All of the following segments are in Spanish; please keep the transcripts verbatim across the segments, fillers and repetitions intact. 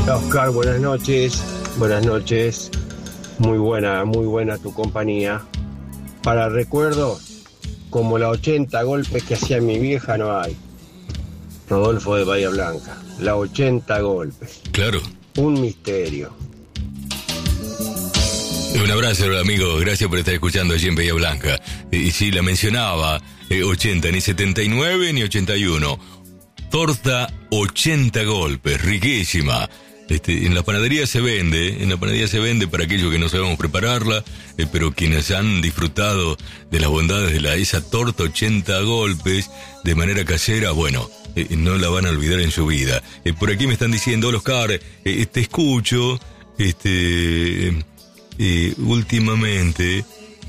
Oscar, buenas noches. Buenas noches. Muy buena, muy buena tu compañía. Para recuerdo, como la ochenta golpes que hacía mi vieja no hay. Rodolfo de Bahía Blanca. La ochenta golpes. Claro. Un misterio. Un abrazo, amigo. Gracias por estar escuchando allí en Bahía Blanca. Y sí, la mencionaba, eh, ochenta, ni setenta y nueve ni ochenta y uno. Torta ochenta golpes, riquísima. Este, en la panadería se vende, en la panadería se vende para aquellos que no sabemos prepararla, eh, pero quienes han disfrutado de las bondades de la esa torta ochenta golpes de manera casera, bueno, eh, no la van a olvidar en su vida. Eh, por aquí me están diciendo, hola Oscar, eh, te escucho, este, eh, últimamente,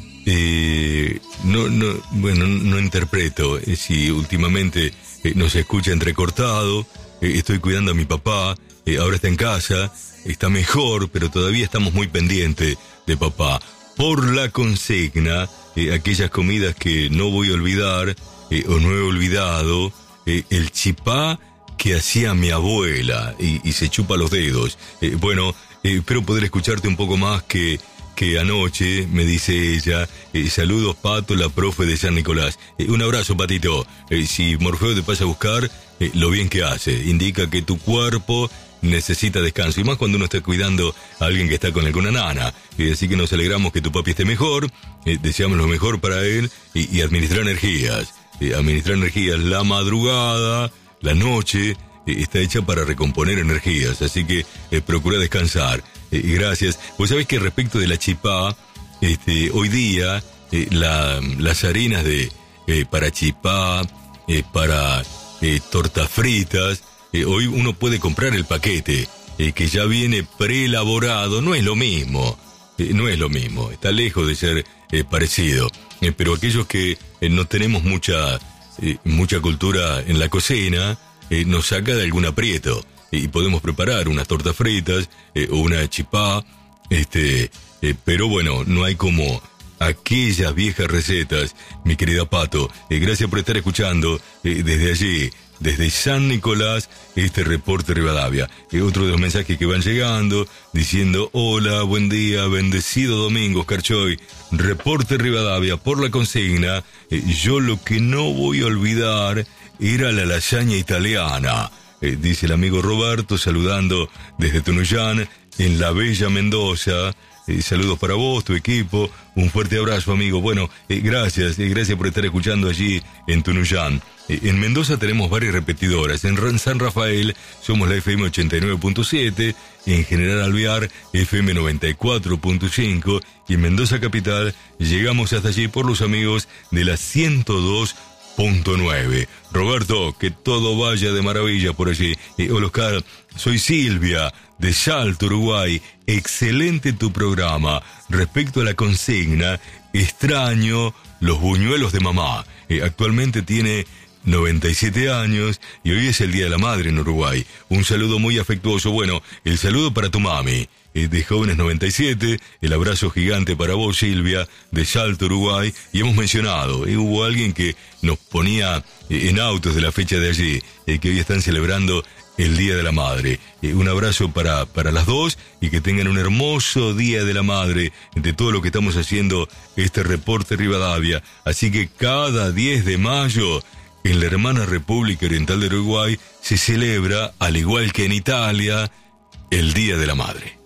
eh, no, no, bueno, no interpreto, eh, si últimamente eh, nos escucha entrecortado, eh, estoy cuidando a mi papá. Eh, ahora está en casa, está mejor, pero todavía estamos muy pendientes de papá. Por la consigna, eh, aquellas comidas que no voy a olvidar, eh, o no he olvidado, eh, el chipá que hacía mi abuela, y, y se chupa los dedos. Eh, bueno, eh, espero poder escucharte un poco más que, que anoche, me dice ella. Eh, saludos, Pato, la profe de San Nicolás. Eh, un abrazo, Patito. Eh, si Morfeo te pasa a buscar, eh, lo bien que hace. Indica que tu cuerpo necesita descanso, y más cuando uno está cuidando a alguien que está con alguna nana. Eh, así que nos alegramos que tu papi esté mejor, eh, deseamos lo mejor para él, y, y administrar energías. Eh, administrar energías, la madrugada, la noche, eh, está hecha para recomponer energías, así que eh, procura descansar. Eh, gracias. Vos sabés que respecto de la chipá, este, hoy día, eh, la, las harinas de eh, para chipá, eh, para eh, tortas fritas, Eh, hoy uno puede comprar el paquete, eh, que ya viene preelaborado. No es lo mismo, eh, no es lo mismo, está lejos de ser eh, parecido, eh, pero aquellos que eh, no tenemos mucha, eh, mucha cultura en la cocina, eh, nos saca de algún aprieto, eh, y podemos preparar unas tortas fritas, eh, o una chipá, este, eh, pero bueno, no hay como aquellas viejas recetas, mi querida Pato. Eh, gracias por estar escuchando eh, desde allí, desde San Nicolás, este reporte Rivadavia. Eh, otro de los mensajes que van llegando, diciendo, hola, buen día, bendecido domingo, Oscar Choy. Reporte Rivadavia, por la consigna, eh, yo lo que no voy a olvidar era la lasaña italiana. Eh, dice el amigo Roberto, saludando desde Tunuyán, en la bella Mendoza. Eh, saludos para vos, tu equipo, un fuerte abrazo, amigo. Bueno, eh, gracias, eh, gracias por estar escuchando allí en Tunuyán. Eh, en Mendoza tenemos varias repetidoras. En San Rafael somos la F M ochenta y nueve punto siete, en General Alvear F M noventa y cuatro punto cinco, y en Mendoza Capital llegamos hasta allí por los amigos de la ciento dos punto nueve. Roberto, que todo vaya de maravilla por allí. Eh, hola, Oscar, soy Silvia, de Salto, Uruguay. Excelente tu programa. Respecto a la consigna, extraño los buñuelos de mamá. Eh, actualmente tiene noventa y siete años y hoy es el Día de la Madre en Uruguay. Un saludo muy afectuoso. Bueno, el saludo para tu mami, eh, de Jóvenes noventa y siete, el abrazo gigante para vos, Silvia, de Salto, Uruguay. Y hemos mencionado, eh, hubo alguien que nos ponía eh, en autos de la fecha de allí, eh, que hoy están celebrando el Día de la Madre. Eh, un abrazo para, para las dos, y que tengan un hermoso Día de la Madre, de todo lo que estamos haciendo este reporte Rivadavia. Así que cada diez de mayo, en la hermana República Oriental de Uruguay, se celebra, al igual que en Italia, el Día de la Madre.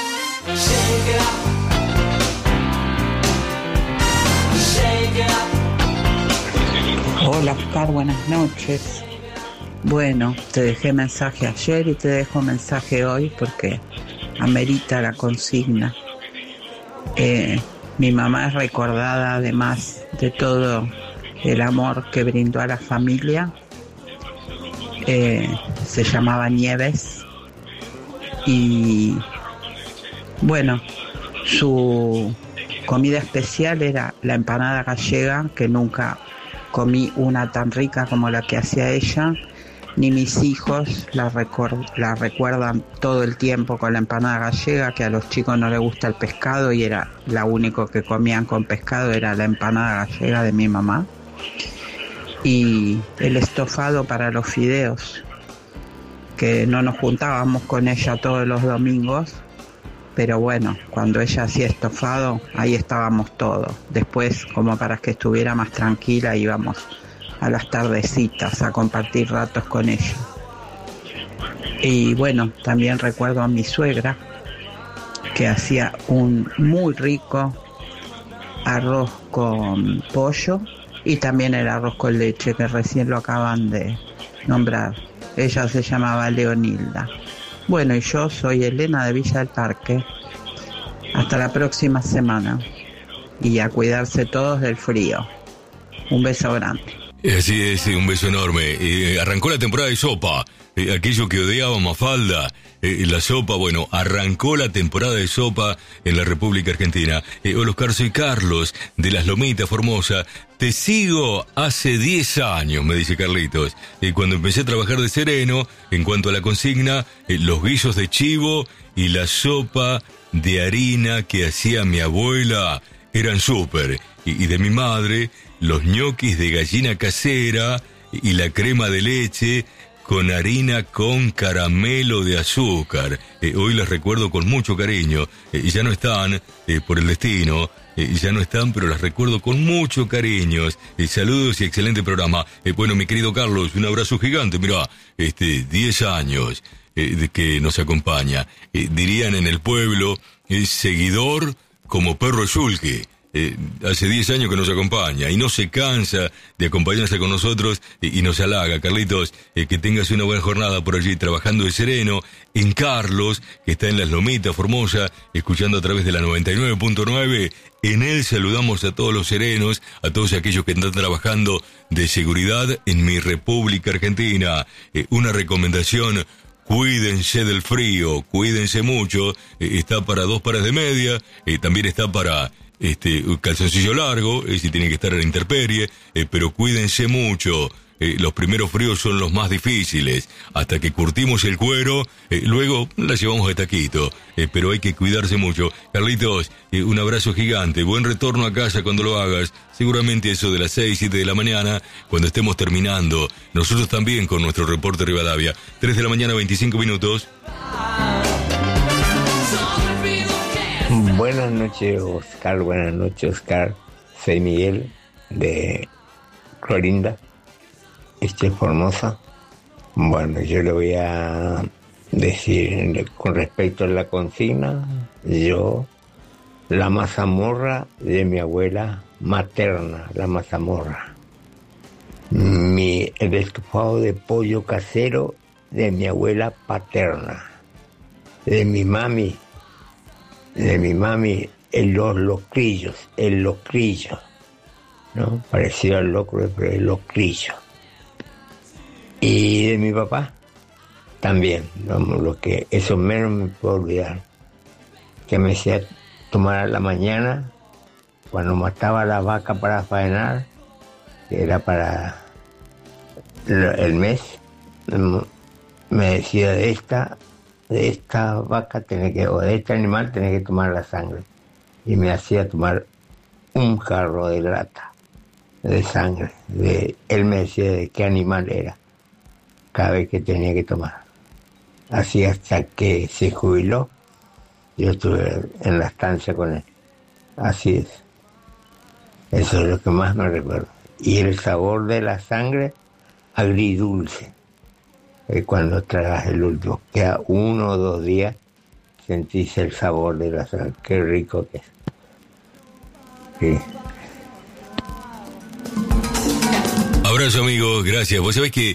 Hola, Oscar, buenas noches. Bueno, te dejé mensaje ayer y te dejo mensaje hoy porque amerita la consigna. Eh, mi mamá es recordada, además de todo el amor que brindó a la familia. Eh, se llamaba Nieves y bueno, su comida especial era la empanada gallega, que nunca comí una tan rica como la que hacía ella, ni mis hijos la, record- la recuerdan todo el tiempo con la empanada gallega, que a los chicos no les gusta el pescado y era la único que comían con pescado, era la empanada gallega de mi mamá. Y el estofado para los fideos, que no nos juntábamos con ella todos los domingos, pero bueno, cuando ella hacía estofado, ahí estábamos todos. Después, como para que estuviera más tranquila, íbamos a las tardecitas a compartir ratos con ella. Y bueno, también recuerdo a mi suegra, que hacía un muy rico arroz con pollo y también el arroz con leche, que recién lo acaban de nombrar. Ella se llamaba Leonilda. Bueno, y yo soy Elena de Villa del Parque. Hasta la próxima semana. Y a cuidarse todos del frío. Un beso grande. Así es, un beso enorme. Eh, arrancó la temporada de sopa. Eh, aquello que odiaba Mafalda. Eh, la sopa, bueno, arrancó la temporada de sopa en la República Argentina. Eh, hola Oscar, soy Carlos, de Las Lomitas, Formosa. Te sigo hace diez años, me dice Carlitos. Eh, cuando empecé a trabajar de sereno, en cuanto a la consigna, eh, los guisos de chivo y la sopa de harina que hacía mi abuela eran súper. Y, y de mi madre, los ñoquis de gallina casera y la crema de leche con harina con caramelo de azúcar. Eh, hoy las recuerdo con mucho cariño. Eh, ya no están, eh, por el destino, eh, ya no están, pero las recuerdo con mucho cariño. Eh, saludos y excelente programa. Eh, bueno, mi querido Carlos, un abrazo gigante. Mirá, este, diez años eh, de que nos acompaña. Eh, dirían en el pueblo, eh, seguidor como perro Schulke. Eh, hace diez años que nos acompaña y no se cansa de acompañarse con nosotros y, y nos halaga. Carlitos, eh, que tengas una buena jornada por allí trabajando de sereno. En Carlos, que está en Las Lomitas, Formosa, escuchando a través de la noventa y nueve punto nueve. En él saludamos a todos los serenos, a todos aquellos que están trabajando de seguridad en mi República Argentina. Eh, una recomendación: cuídense del frío, cuídense mucho. Eh, está para dos pares de media, eh, también está para este calzoncillo largo, eh, si tienen que estar en la intemperie, eh, pero cuídense mucho. Eh, los primeros fríos son los más difíciles, hasta que curtimos el cuero, eh, luego la llevamos de taquito, eh, pero hay que cuidarse mucho. Carlitos, eh, un abrazo gigante, buen retorno a casa cuando lo hagas, seguramente eso de las seis, siete de la mañana, cuando estemos terminando, nosotros también con nuestro reporte Rivadavia, tres de la mañana, veinticinco minutos. Buenas noches, Oscar. Buenas noches, Oscar. Soy Miguel de Clorinda, este Formosa. Bueno, yo le voy a decir con respecto a la consigna. Yo, la mazamorra de mi abuela materna, la mazamorra. Mi, el estofado de pollo casero de mi abuela paterna. De mi mami. De mi mami, el, los locrillos, el locrillo, ¿no? Parecido al locro, pero el locrillo. Y de mi papá, también, vamos, lo que, eso menos me puedo olvidar, que me hacía tomar a la mañana, cuando mataba a la vaca para faenar, que era para el mes, me decía de esta... de esta vaca tenés que, o de este animal tenés que tomar la sangre. Y me hacía tomar un jarro de lata de sangre. De, él me decía de qué animal era cada vez que tenía que tomar. Así hasta que se jubiló, yo estuve en la estancia con él. Así es. Eso es lo que más me recuerdo. Y el sabor de la sangre, agridulce. Cuando tragas el último, queda uno o dos días, sentís el sabor de la sangre. Qué rico que es. Sí. Abrazo, amigos, gracias. Vos sabés que